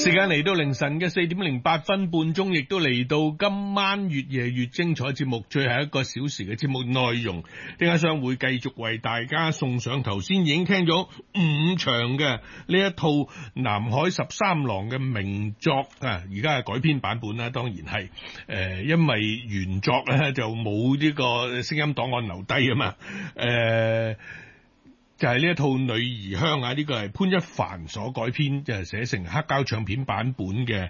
時間嚟到凌晨嘅4:08，半鐘，亦都嚟到今晚越夜越精彩節目最後一個小時嘅節目內容。丁家相會繼續為大家送上頭先已經聽咗5場嘅呢一套南海13郎嘅名作啊，而家係改編版本啦，當然係因為原作咧就冇呢個聲音檔案留低啊嘛，就係呢一套《女兒香》啊，呢個係潘一帆所改編，就係寫成黑膠唱片版本嘅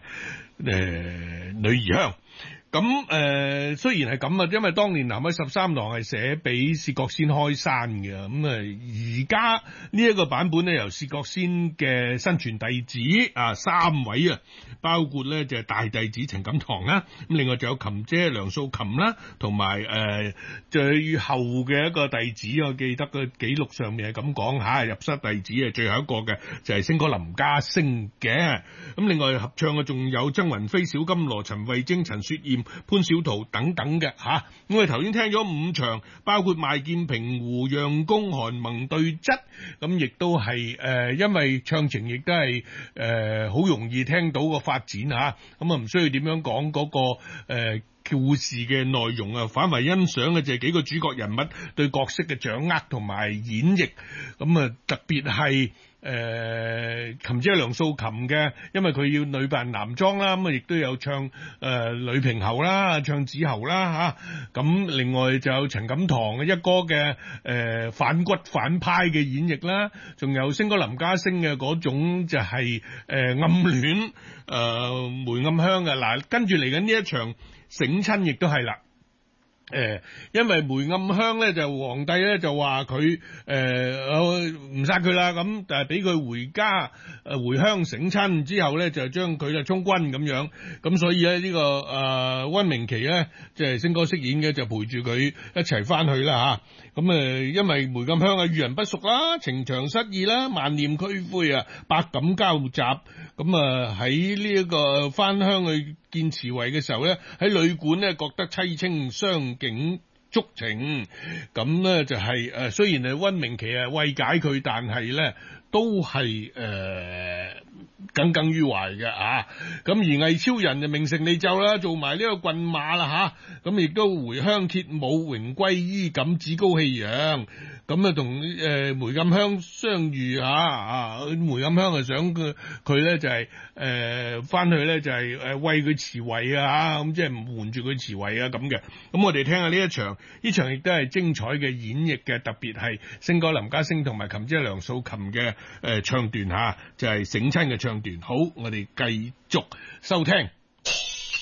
《女兒香》。咁雖然係咁啊，因為當年南海13郎係寫俾薛覺先開山嘅，咁而家呢一個版本咧由薛覺先嘅身傳弟子啊3位啊，包括咧就係大弟子陳錦棠啦，咁另外仲有琴姐梁素琴啦，同埋最後嘅一個弟子，我記得個記錄上面係咁講吓，入室弟子係最後一個嘅就係星哥林家聲嘅，咁另外合唱嘅仲有曾雲飛、小金羅、陳慧貞、陳雪艷、潘小桃等等嘅吓，咁我哋頭先聽咗5場，包括麥建平、胡楊公、韓萌對質，咁亦都係因為唱情亦都係好容易聽到個發展吓，咁唔需要點樣講嗰個故事嘅內容啊，反為欣賞嘅就係幾個主角人物對角色嘅掌握同埋演繹，咁特別係琴姐梁素琴嘅，因為佢要女扮男裝啦，咁亦都有唱女平喉啦，唱子喉啦吓，咁另外就有陳錦棠嘅一哥嘅反骨反派嘅演繹啦，仲有星哥林家聲嘅嗰種就係暗戀梅暗香嘅。嗱，跟住嚟緊呢一場醒親亦都係啦。因為梅暗香咧就皇帝咧就話佢唔殺佢啦，咁但係俾佢回家回鄉省親之後咧就將佢就充軍咁樣，咁所以咧呢個溫明琪咧即係星哥飾演嘅就陪住佢一齊翻去啦吓，咁因為梅暗香遇人不淑啦，情場失意啦，萬念俱灰啊，百感交集，咁喺呢一個翻鄉去見慈惠嘅時候咧，喺旅館咧覺得凄清傷景觸情，咁咧就係雖然係溫明琪慰解佢，但係咧都係耿耿於懷嘅啊！咁而魏超人就名成利就啦，做埋呢個郡馬啦吓，咁亦都回鄉歇舞，榮歸衣錦，趾高氣揚。咁同梅暗香相遇梅暗香想佢咧就係翻去咧就係餵佢慈惠啊，咁即係瞞住佢慈惠啊咁嘅。咁我哋聽下呢一場，呢場亦都係精彩嘅演繹嘅，特別係星哥林家聲同埋琴姐梁素琴嘅唱段吓，就係醒親嘅唱段。好，我哋繼續收聽。